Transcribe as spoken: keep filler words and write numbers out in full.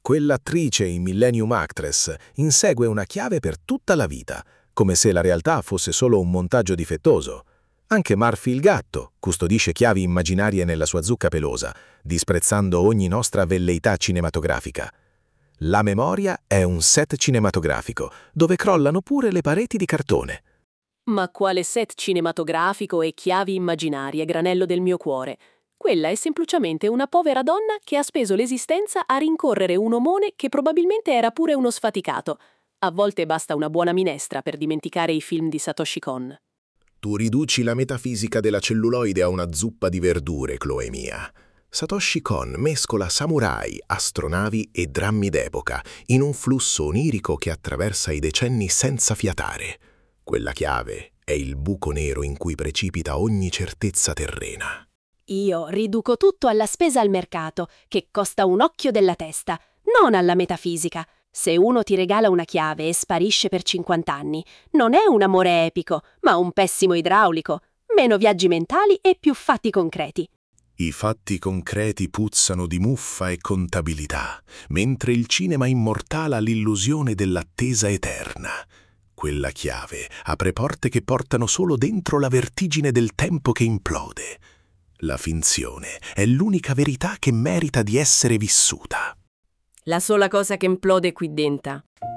Quell'attrice in Millennium Actress insegue una chiave per tutta la vita, come se la realtà fosse solo un montaggio difettoso. Anche Murphy il gatto custodisce chiavi immaginarie nella sua zucca pelosa, disprezzando ogni nostra velleità cinematografica. La memoria è un set cinematografico, dove crollano pure le pareti di cartone. Ma quale set cinematografico e chiavi immaginarie, granello del mio cuore? Quella è semplicemente una povera donna che ha speso l'esistenza a rincorrere un omone che probabilmente era pure uno sfaticato. A volte basta una buona minestra per dimenticare i film di Satoshi Kon. Tu riduci la metafisica della celluloide a una zuppa di verdure, Chloe mia. Satoshi Kon mescola samurai, astronavi e drammi d'epoca in un flusso onirico che attraversa i decenni senza fiatare. Quella chiave è il buco nero in cui precipita ogni certezza terrena. Io riduco tutto alla spesa al mercato, che costa un occhio della testa, non alla metafisica. Se uno ti regala una chiave e sparisce per cinquanta anni, non è un amore epico, ma un pessimo idraulico. Meno viaggi mentali e più fatti concreti. I fatti concreti puzzano di muffa e contabilità, mentre il cinema immortala l'illusione dell'attesa eterna. Quella chiave apre porte che portano solo dentro la vertigine del tempo che implode. La finzione è l'unica verità che merita di essere vissuta. La sola cosa che implode qui dentro